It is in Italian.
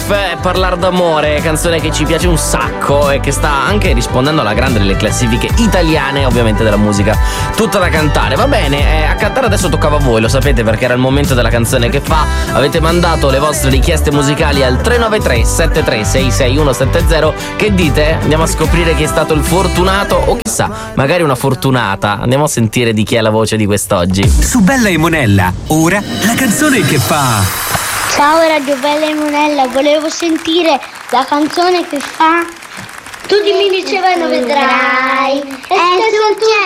e Parlare d'amore, canzone che ci piace un sacco e che sta anche rispondendo alla grande delle classifiche italiane, ovviamente della musica tutta da cantare. Va bene, a cantare adesso toccava a voi, lo sapete, perché era il momento della canzone che fa. Avete mandato le vostre richieste musicali al 393 73 66170. Che dite? Andiamo a scoprire chi è stato il fortunato, o chissà, magari una fortunata. Andiamo a sentire di chi è la voce di quest'oggi. Su Bella e Monella, ora la canzone che fa. Ciao Radio Bella e Monella, volevo sentire la canzone che fa. Tutti mi dicevano vedrai, è sul tuo